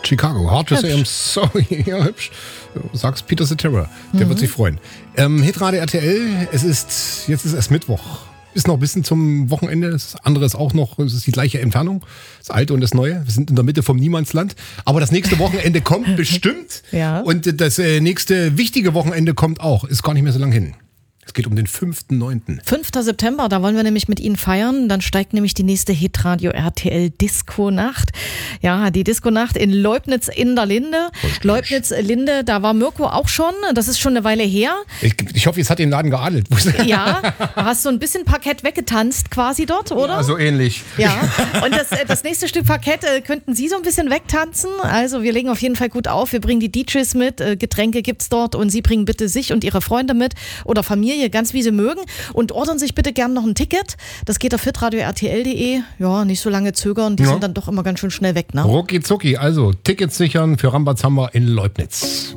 Chicago, Hard to say I'm sorry. Ja, hübsch. Sag's Peter Cetera, der wird sich freuen. Hitradio RTL, jetzt ist erst Mittwoch. Ist noch ein bisschen zum Wochenende. Das andere ist auch noch, es ist die gleiche Entfernung. Das Alte und das Neue. Wir sind in der Mitte vom Niemandsland. Aber das nächste Wochenende kommt bestimmt. Ja. Und das nächste wichtige Wochenende kommt auch. Ist gar nicht mehr so lang hin. Es geht um den 5.9. 5. September, da wollen wir nämlich mit Ihnen feiern. Dann steigt nämlich die nächste Hitradio RTL Disco-Nacht. Ja, die Disco-Nacht in Leubnitz in der Linde. Leubnitz-Linde, da war Mirko auch schon. Das ist schon eine Weile her. Ich hoffe, jetzt hat den Laden geadelt. Ja, da hast du ein bisschen Parkett weggetanzt quasi dort, oder? Ja, so ähnlich. Ja, und das nächste Stück Parkett könnten Sie so ein bisschen wegtanzen. Also wir legen auf jeden Fall gut auf. Wir bringen die DJs mit, Getränke gibt's dort und Sie bringen bitte sich und Ihre Freunde mit oder Familie, ganz wie Sie mögen, und ordern sich bitte gern noch ein Ticket. Das geht auf hitradio-rtl.de. Ja, nicht so lange zögern, die sind dann doch immer ganz schön schnell weg, ne? Rucki zucki, also Tickets sichern für Rambazamba in Leubnitz.